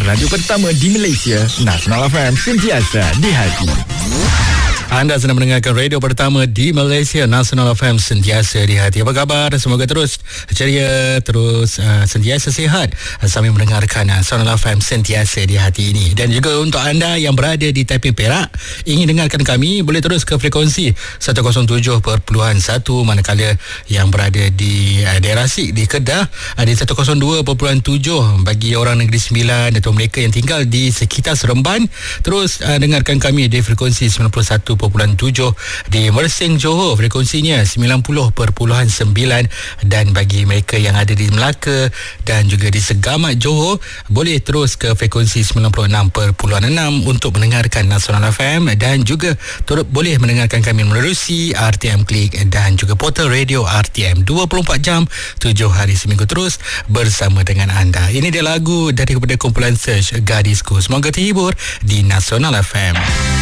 radio pertama di Malaysia, Nasional FM, sentiasa di hati. Anda sedang mendengarkan radio pertama di Malaysia, Nasional FM, sentiasa di hati. Apa khabar? Semoga terus ceria, terus sentiasa sihat sambil mendengarkan Nasional FM sentiasa di hati ini. Dan juga untuk anda yang berada di Taiping Perak, ingin dengarkan kami, boleh terus ke frekuensi 107.1, manakala yang berada di daerah Sik di Kedah di 102.7 bagi orang Negeri Sembilan atau mereka yang tinggal di sekitar Seremban. Terus dengarkan kami di frekuensi 91.7 di Mersing Johor, frekuensinya 90.9, dan bagi mereka yang ada di Melaka dan juga di Segamat Johor, boleh terus ke frekuensi 96.6 untuk mendengarkan Nasional FM, dan juga boleh mendengarkan kami menerusi RTM Klik dan juga portal radio RTM 24 jam 7 hari seminggu terus bersama dengan anda. Ini dia lagu daripada kumpulan Search, Gadisku. Semoga terhibur di Nasional FM.